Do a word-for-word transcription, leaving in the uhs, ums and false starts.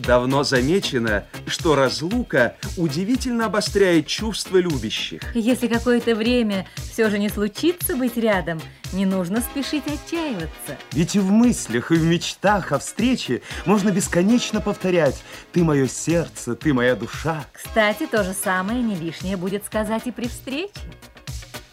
Давно замечено, что разлука удивительно обостряет чувства любящих. Если какое-то время все же не случится быть рядом, не нужно спешить отчаиваться. Ведь и в мыслях, и в мечтах о встрече можно бесконечно повторять: «Ты мое сердце, ты моя душа». Кстати, то же самое не лишнее будет сказать и при встрече.